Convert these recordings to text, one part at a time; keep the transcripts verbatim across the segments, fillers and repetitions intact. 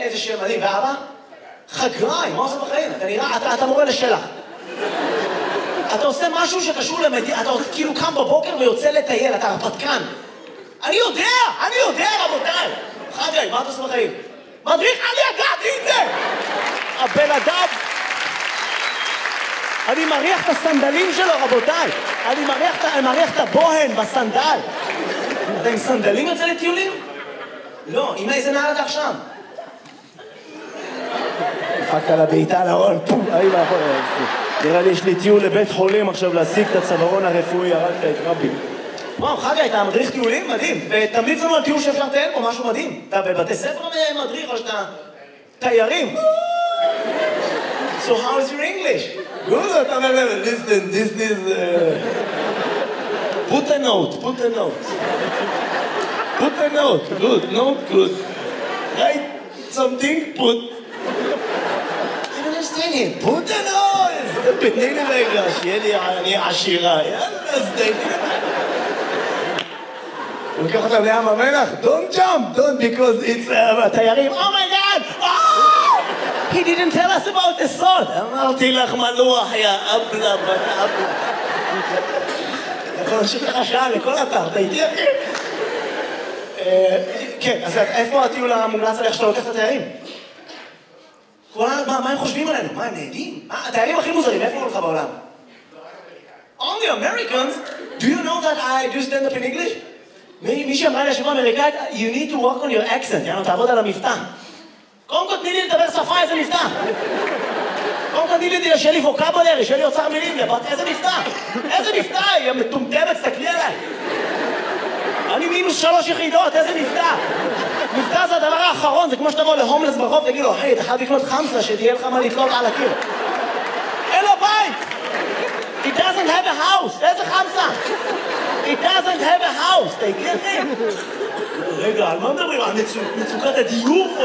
איזה שם מדהים, ואבא? חגריים, מה עושה בחיים? אתה נראה, אתה, אתה מורה לשלח. אתה עושה משהו שקשור למדינה, אתה כאילו קם בבוקר ויוצא לטייל, אתה הרפתקן. אני יודע, אני יודע, רבותיי. חגי, מה אתה עושה בחיים? מדריך, אני ידעתי את זה! הבן אדם... אני מריח את הסנדלים שלו, רבותיי. אני מריח, אני מריח את הבוהן בסנדל. אתה עם סנדלים יוצא לטיולים? לא, עם איזה נעל אתה עכשיו? דפקת לה בעיטה לארון, פום, אי מאחור. נראה לי יש לי טיול לבית חולים עכשיו להשיג את הצווארון הרפואי, הרגת את רבי. וואו, חגי, אתה מדריך טיולים? מדהים. ותמליץ לנו על טיול שאפשר לטייל פה, משהו מדהים. אתה בבתי ספר מדריך או שאתה תיירים? So how is your English? Good, אתה אומר להם, listen, this is... put a note, put a note. Put a note, good, note, good. Write something, put... I don't understand him. Put a note! תני לי רגע, שיהיה לי אני עשירה. יאללה, אז תני לי. הוא לוקח אותם לים המלח, don't jump, don't, because it's... התיירים, oh my god! Oh! He didn't tell us about the salt. אמרתי לך מלוח, יא אבלה, בת אבלה. אתה יכול להמשיך לך שעה לכל אתר, אתה איתי אחי? כן, אז איפה הטיול המומלץ עליך שאתה לוקח את התיירים? מה הם חושבים עלינו? מה, הם נהדים? התיירים הכי מוזרים, איפה הוא לך בעולם? Only Americans? Do you know that I do stand up in English? מי שאמרה לי השבוע אמריקאית, you need to work on your accent, יאנו, תעבוד על המבטא. קודם כל תני לי לדבר שפה, איזה מבטא. קודם כל תני לי שיהיה לי ווקבולרי, שיהיה לי אוצר מילים, איזה מבטא. איזה מבטא, היא מטומטמת, תסתכלי עליי. אני מינוס שלוש יחידות, איזה מבטא. מבטא זה הדבר האחרון, זה כמו שתבוא להומלס ברחוב, תגיד לו, היי, אתה חייב לקנות חמסה, שתהיה לך מה לתלות על הקיר. אין לו בית! He doesn't have a house, איזה חמסה? He doesn't have a house, תגיד לי. רגע, על מה מדברים? על מצוקת הדיור או...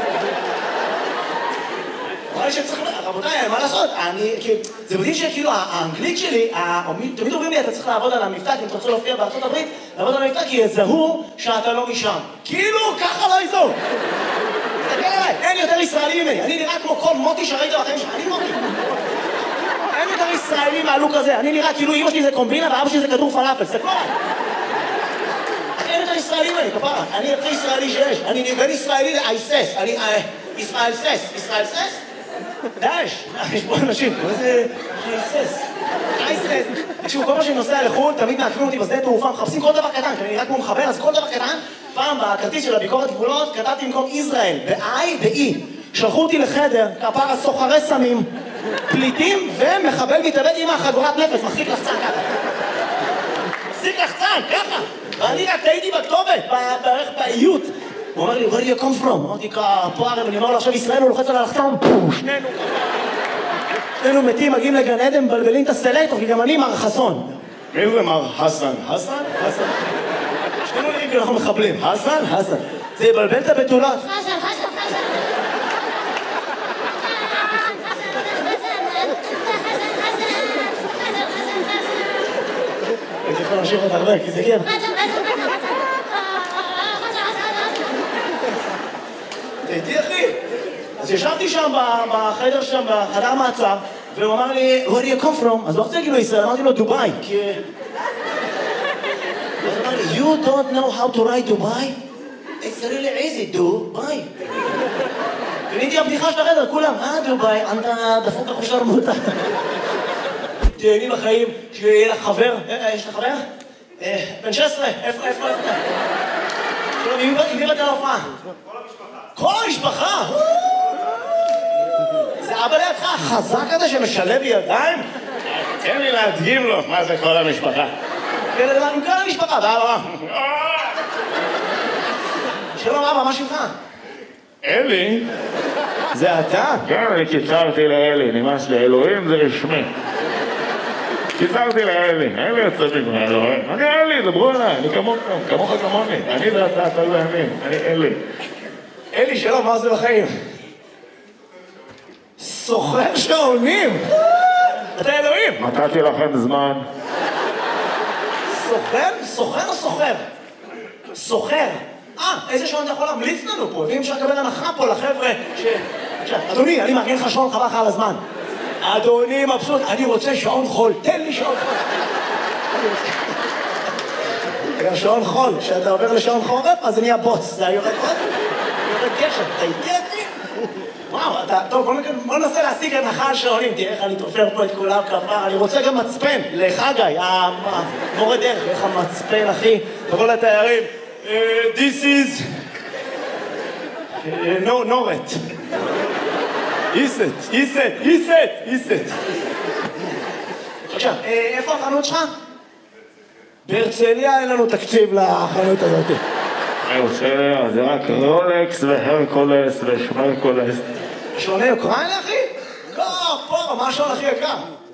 רבותיי, מה לעשות? זה מדהים שכאילו האנגלית שלי, תמיד אומרים לי, אתה צריך לעבוד על המבטא, כי אם אתה רוצה להופיע בארצות הברית, לעבוד על המבטא, כי יזהו שאתה לא משם. כאילו, ככה לא יזהו. תסתכל עליי, אין יותר ישראלי ממני. אני נראה כמו כל מוטי שראית בחיים שלך, אני מוטי. אין יותר ישראלי מהלוק הזה. אני נראה כאילו אמא שלי זה קומבינה ואבא שלי זה כדור פלאפל. תסתכלו עליי. אין יותר ישראלי ממני, כפרה. אני הכי ישראלי שיש. אני בין ישראלי לאייסס. אני ישראל סס. ישראל סס? דאש, יש פה אנשים, מה זה אייסס? אייסס. תקשיבו, כל מה שאני נוסע לחו"ל, תמיד מעקבים אותי בשדה תעופה, מחפשים כל דבר קטן, כי אני נראה כמו מחבר, אז כל דבר קטן, פעם בכרטיס של הביקורת גבולות, כתבתי במקום ישראל, ב-I ב-E. שלחו אותי לחדר, כפרה סוחרי סמים, פליטים ומחבל מתאבד עם החגורת נפש, מחזיק לחצן ככה. מחזיק לחצן, ככה. ואני רק טעיתי בכתובת, בערך באיות. הוא אומר לי, where do you come from? אמרתי, פה ערב, אני אומר לו, עכשיו ישראל הוא לוחץ על הלחצן, פו, שנינו. שנינו מתים, מגיעים לגן עדן, מבלבלים את הסלקטור, כי גם אני מר חסון. מי זה מר חסן? חסן? חסן. שנינו נראים כאילו אנחנו מחבלים. חסן? חסן. זה יבלבל את הבתולות. חסן, חסן, חסן. אני יכול להמשיך את הרבה, כי זה כן. תהייתי אחי. אז ישבתי שם בחדר שם, בחדר מעצר, והוא אמר לי, where do you come from? אז לא רוצה להגיד לו ישראל, אמרתי לו דובאי, כי... אז הוא אמר לי, you don't know how to write Dubai? It's really easy, דובאי. ונהייתי הבדיחה של החדר, כולם, אה דובאי, אתה דפוק לך שרמוטה. תהייני בחיים, שיהיה לך חבר, יש לך חבר? בן שש עשרה, איפה, איפה, איפה? עם מי באת להופעה? כל המשפחה! זה אבא לידך החזק הזה שמשלב ידיים? תן לי להדגים לו מה זה כל המשפחה. כן, לדבר עם כל המשפחה, באבא. שלום אבא, מה שמך? אלי? זה אתה? כן, אני קיצרתי לאלי, נמאס לי, אלוהים זה רשמי. קיצרתי לאלי, אלי יוצא מגמר, אלוהים. אני אלי, דברו עליי, אני כמוך כמוני. אני ואתה, אתה לא ימין, אני אלי. אלי, שלום, מה זה בחיים? סוחר שעונים! אתה אלוהים! נתתי לכם זמן. סוחר? סוחר או סוחר? סוחר. אה, איזה שעון אתה יכול להמליץ לנו פה? ואם אפשר לקבל הנחה פה לחבר'ה ש... אדוני, אני מארגן לך שעון חבל לך על הזמן. אדוני מבסוט, אני רוצה שעון חול, תן לי שעון חול. גם שעון חול, כשאתה עובר לשעון חורף, אז זה נהיה בוץ, זה יורד עוד, יורד גשם, אתה איתי אחי? וואו, אתה, טוב, בוא ננסה להשיג הנחה על שעונים, תראה איך אני תופר פה את כולם כפר, אני רוצה גם מצפן, לחגי, המורה דרך, איך המצפן, אחי, תבוא לתיירים, this is, no, נורת. איסט, איסט, איסט, איסט. עכשיו, איפה החנות שלך? בהרצליה אין לנו תקציב לחנות הזאת. בהרצליה זה רק רולקס והרקולס ושמרקולס. שעוני אוקראינה, אחי? לא, פה, מה השעון הכי יקר?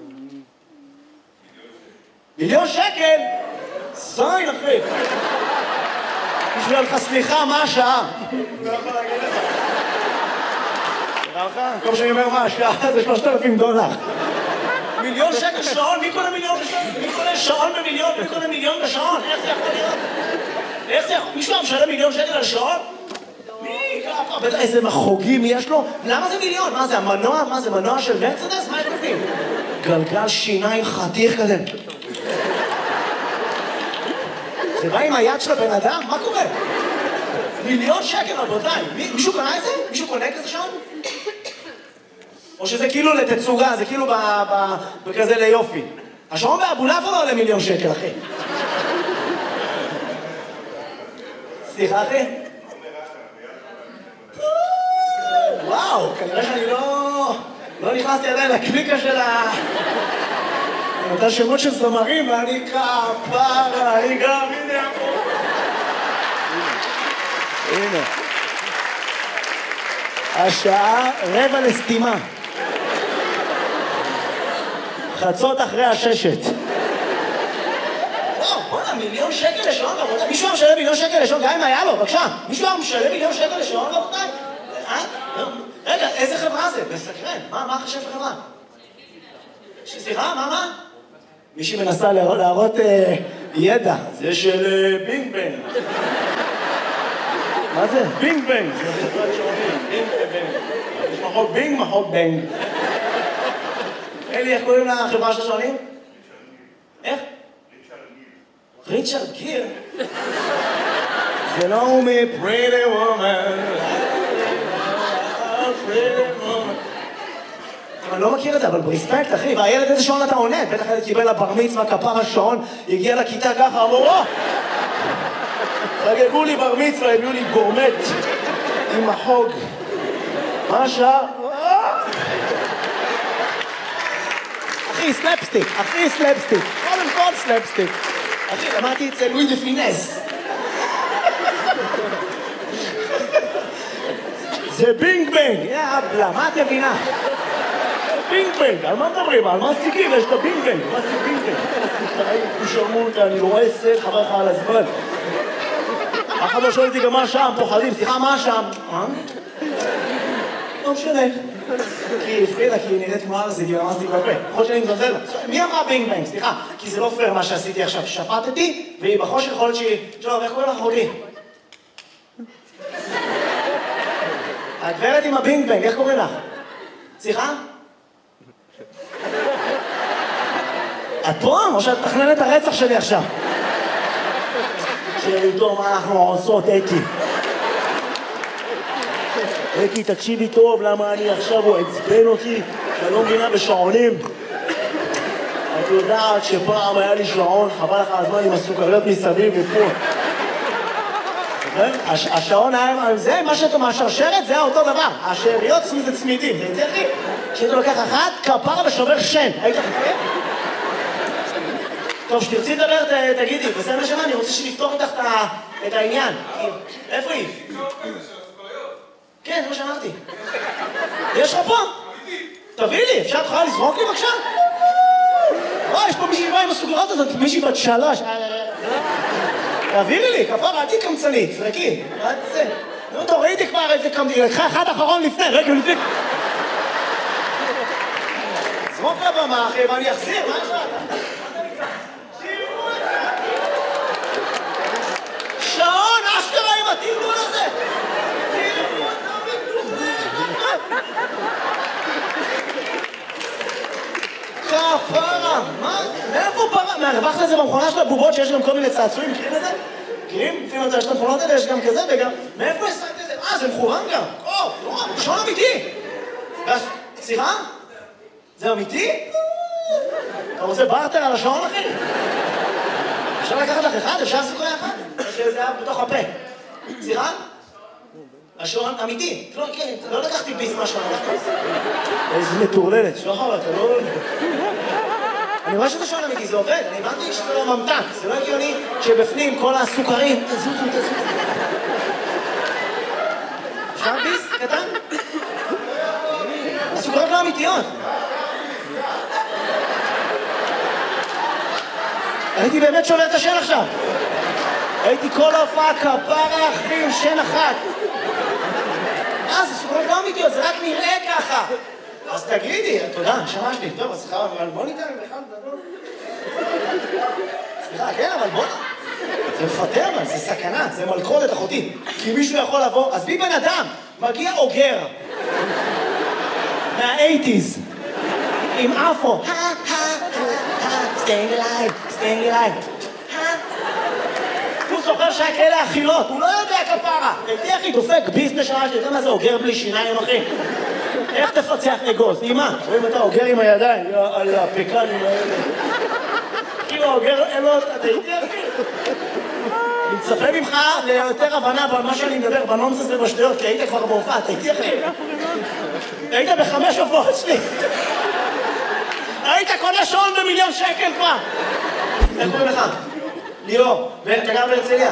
מיליון שקל? זין, אחי. בשביל לך סליחה, מה השעה? לא יכול להגיד לך. נראה לך? כל שאני אומר מה השעה זה שלושת אלפים דולר. מיליון שקל שעון? מי קונה מיליון בשעון? מי קונה שעון במיליון? מי קונה מיליון בשעון? איך זה יכול להיות? איך זה יכול... מישהו משלם מיליון שקל על שעון? מי? ככה, בטח איזה מחוגים יש לו? למה זה מיליון? מה זה, המנוע? מה זה, מנוע של מרצדס? מה יש בפנים? גלגל שיניים חתיך כזה. זה בא עם היד של הבן אדם? מה קורה? מיליון שקל, רבותיי. מישהו קנה את זה? מישהו קונה כזה שעון? או שזה כאילו לתצוגה, זה כאילו בכזה ליופי. השעון באבולף לא עולה מיליון שקל, אחי. סליחה, אחי? וואו, כנראה שאני לא... לא נכנסתי עדיין לקליקה של ה... אתה שמות של זמרים, ואני כפרה, אני גם, הנה פה. הנה. השעה רבע לסתימה. חצות אחרי הששת. וואו, בוא'נה, מיליון שקל לשעון, רבותיי. מישהו משלם מיליון שקל לשעון, גם אם היה לו, בבקשה. מישהו משלם מיליון שקל לשעון, רבותיי? רגע, איזה חברה זה? מסקרן. מה החשב של חברה? סליחה, מה, מה? מישהי מנסה להראות ידע. זה של בינג בנג. מה זה? בינג בנג. זה חברת שעונים, בינג ובנג. יש מחוק בינג, מחוק בנג. אלי, איך קוראים לחברה של השעונים? איך? ריצ'רד גיר. זה לא הוא מ-Pretty Woman. Pretty Woman. אני לא מכיר את זה, אבל ברספקט, אחי. והילד איזה שעון אתה עונה? בטח הילד קיבל לבר מצווה, כפר השעון, הגיע לכיתה ככה, אמרו, או! חגגו לי בר מצווה, הביאו לי גורמט עם החוג. מה השעה? אחי, סלפסטיק, אחי, סלפסטיק. קודם כל סלפסטיק. אחי, למדתי אצל לואי דה פינס. זה בינג בנג, יאבלה, מה את מבינה? בינג בנג, על מה מדברים? על מה סטיקים? יש את הבינג בנג. מה זה בינג בנג? תשמעו אותה, אני לא רואה סט, חבר לך על הזמן. אף אחד לא שואל אותי גם מה שם, פוחדים, סליחה, מה שם? אה? לא משנה. כי הפרידה, כי היא נראית כמו ארזית, היא רמזתי בפה. יכול שאני מזלזל לה. מי אמרה בינג בנג? סליחה, כי זה לא פייר מה שעשיתי עכשיו. שפטתי, והיא בחושך יכול להיות שהיא... טוב, איך קוראים לך אחותי? הגברת עם הבינג בנג, איך קוראים לך? סליחה? את פה? או שאת מתכננת הרצח שלי עכשיו? שאלתו מה אנחנו עושות, אתי. אתי, תקשיבי טוב, למה אני עכשיו, הוא עצבן אותי, שאני לא מבינה בשעונים. את יודעת שפעם היה לי שעון, חבל לך הזמן עם הסוכריות מסביב ופה. השעון היה, זה מה שאתה מהשרשרת, זה אותו דבר. השאריות זה צמידים, זה יותר לי. כשאתה לוקח אחת, כפרה ושובר שן. היית חכה? טוב, שתרצי לדבר, תגידי, בסדר נשמה, אני רוצה שנפתור איתך את העניין. איפה היא? כן, זה מה שאמרתי. יש לך פה? תביא לי, אפשר תוכל לזרוק לי בבקשה? וואי, יש פה מישהי באה עם הסוכריות הזאת, מישהי בת שלוש. תעבירי לי, כפרה, אל תקמצנית, זרקי. רק זה. נו, תורידי כבר איזה קמצנית, לקחה אחד אחרון לפני, רגע, לפני. זרוק לבמה, אחי, ואני אחזיר, מה יש לך? שעון, אשכרה עם התינוק! מהרווחת לזה במכונה של הבובות שיש גם כל מיני צעצועים, מכירים את זה? מכירים? לפעמים יש את המכונות האלה, יש גם כזה וגם... מאיפה השגת את זה? אה, זה מכורם גם. או, לא, שעון אמיתי. סליחה? זה אמיתי? אתה רוצה בארטר על השעון, אחי? אפשר לקחת לך אחד? אפשר סוכריה אחת? זה היה בתוך הפה. סליחה? השעון אמיתי. לא לקחתי ביס מהשעון. איזה מטורללת. שוחר, אתה לא... אני רואה שזה שעון אמיתי, זה עובד. אני הבנתי שזה לא ממתק. זה לא הגיוני שבפנים כל הסוכרים... תזוזו, תזוזו. אפשר ביס? קטן? הסוכרות לא אמיתיות. הייתי באמת שובר את השן עכשיו. הייתי כל ההופעה כפרה אחים, שן אחת. אה, זה סוכרות לא אמיתיות, זה רק נראה ככה. אז תגידי, תודה, שמעתי. טוב, אז סליחה, אבל בוא ניתן לי בכלל לדבר. סליחה, כן, אבל בוא... זה מפטר, אבל זה סכנה, זה מלכודת אחותי. כי מישהו יכול לבוא, אז בי בן אדם, מגיע אוגר. מה-אייטיז. עם אפו. staying alive, staying alive. הוא זוכר שהיה כאלה אכילות, הוא לא יודע כפרה. הייתי אחי, דופק ביזנס שעה שלי, אתה יודע מה זה אוגר בלי שיניים, אחי? איך תפצח אגוז? אמא, רואים אתה אוגר עם הידיים, על הפקן עם הידיים. כאילו אוגר, אין לו, אתה הייתי אחי? אני מצפה ממך ליותר הבנה במה שאני מדבר, בנונסס ובשדיות, כי היית כבר בהופעה, אתה הייתי אחי? היית בחמש הופעות שלי. היית קונה שעון במיליון שקל כבר. איך קוראים לך? ליאור. אתה גר בהרצליה?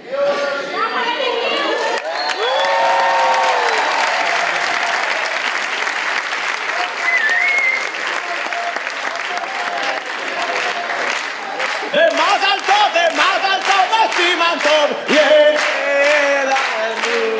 ומזל טוב, ומזל טוב, וסימן טוב, יהיה לנו.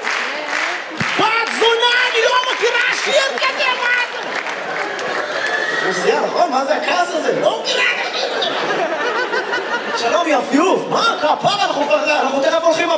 בת זונה, אני לא מכירה שיר כזה, מה אתה? מוסייה, נכון? מה זה הכעס הזה? לא מכירה את השיר. שלום, יפיוף. מה? כפרה, אנחנו תכף הולכים